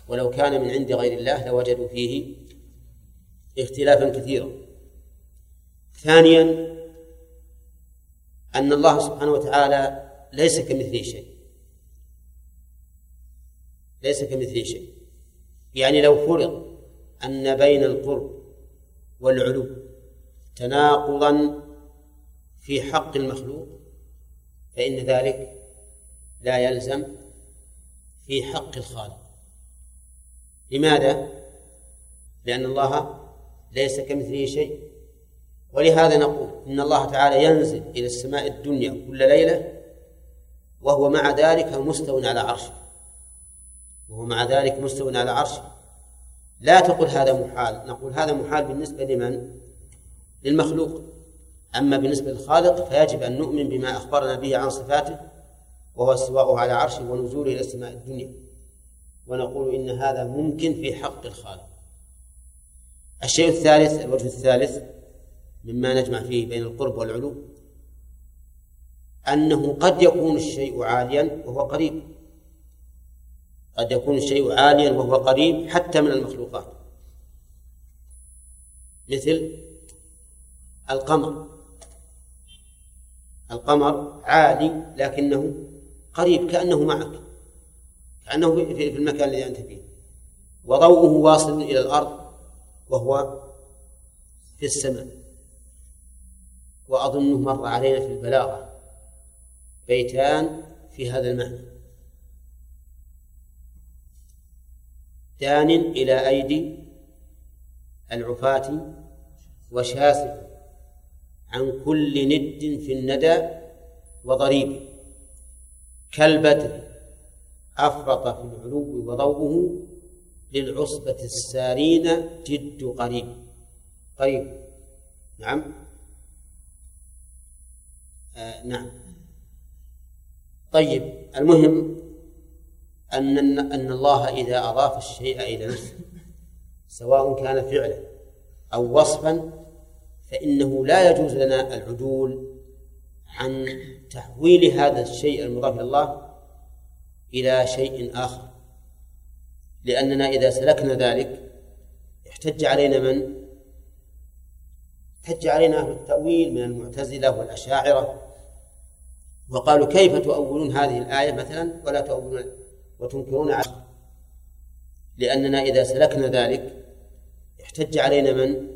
ولو كان من عند غير الله لوجدوا فيه اختلافا كثيرا. ثانيا أن الله سبحانه وتعالى ليس كمثله شيء، ليس كمثله شيء. يعني لو فرض أن بين القرب والعلو تناقضا في حق المخلوق فإن ذلك لا يلزم في حق الخالق. لماذا؟ لأن الله ليس كمثله شيء. ولهذا نقول إن الله تعالى ينزل إلى السماء الدنيا كل ليلة وهو مع ذلك مستو على عرشه، وهو مع ذلك مستو على عرشه. لا تقول هذا محال، نقول هذا محال بالنسبة لمن؟ للمخلوق. أما بالنسبة للخالق فيجب أن نؤمن بما أخبرنا به عن صفاته، وهو استواؤه على عرشه ونزوله إلى السماء الدنيا، ونقول إن هذا ممكن في حق الخالق. الشيء الثالث، الوجه الثالث مما نجمع فيه بين القرب والعلو، أنه قد يكون الشيء عاليا وهو قريب، قد يكون الشيء عاليا وهو قريب حتى من المخلوقات، مثل القمر. القمر عالي لكنه قريب، كأنه معك، كأنه في المكان الذي أنت فيه، وضوءه واصل إلى الأرض وهو في السماء. وأظنه مر علينا في البلاغة بيتان في هذا المعنى: دان إلى أيدي العفاة وشاسع عن كل ند في الندى وضريب، كالبدر أفرط في العلو وضوءه للعصبة السارين جد قريب. قريب، نعم. نعم. طيب، المهم أن الله إذا أضاف الشيء إلى نفسه سواء كان فعلا أو وصفا فإنه لا يجوز لنا العدول عن تحويل هذا الشيء المضاف إلى الله إلى شيء آخر، لأننا إذا سلكنا ذلك احتج علينا من؟ احتج علينا أهل التأويل من المعتزلة والأشاعرة، وقالوا: كيف تؤولون هذه الآية مثلا ولا تؤولون وتنكرون على؟ لأننا إذا سلكنا ذلك احتج علينا من؟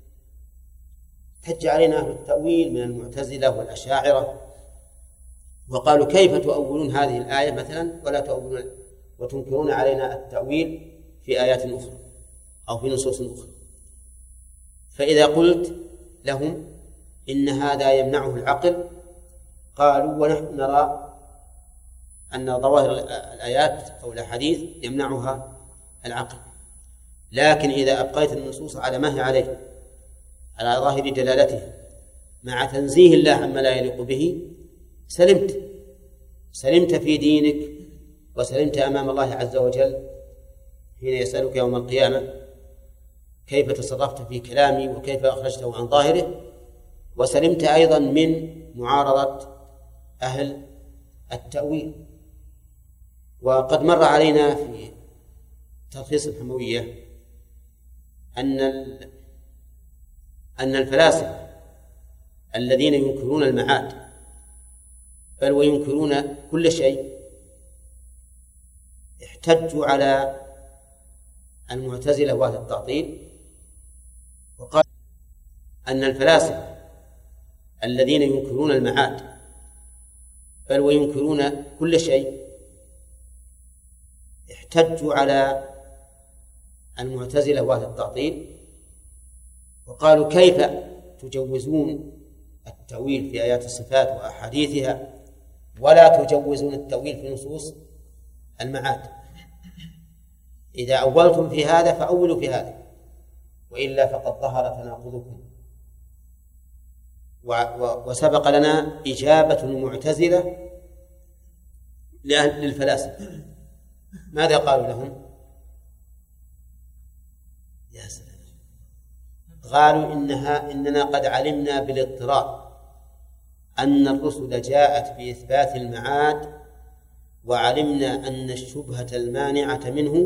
احتج علينا أهل التأويل من المعتزلة والأشاعرة، وقالوا: كيف تؤولون هذه الآية مثلا ولا تؤولون وتنكرون علينا التأويل في آيات أخرى أو في نصوص أخرى. فإذا قلت لهم إن هذا يمنعه العقل، قالوا: ونحن نرى أن ظواهر الآيات أو الأحاديث يمنعها العقل، لكن إذا أبقيت النصوص على ما هي عليه على ظاهر دلالتها مع تنزيه الله عما لا يليق به سلمت في دينك، وسلمت أمام الله عز وجل حين يسألك يوم القيامة كيف تصرفت في كلامي وكيف أخرجته عن ظاهره، وسلمت أيضا من معارضة أهل التأويل. وقد مر علينا في تلخيص الحموية أن الفلاسفة الذين ينكرون المعاد بل وينكرون كل شيء احتجوا على المعتزلة وأهل التعطيل، وقال أن الفلاسفة الذين ينكرون المعاد بل وينكرون كل شيء احتجوا على المعتزلة وأهل التعطيل، وقالوا: كيف تجوزون التأويل في آيات الصفات وأحاديثها ولا تجوزون التأويل في نصوص المعاد؟ إذا أولتم في هذا فأولوا في هذا، وإلا فقد ظهر تناقضكم. وسبق لنا إجابة المعتزلة للفلاسفة، ماذا قالوا لهم؟ يا سلام، قالوا: إننا قد علمنا بالاضطرار أن الرسل جاءت بإثبات المعاد، وعلمنا أن الشبهة المانعة منه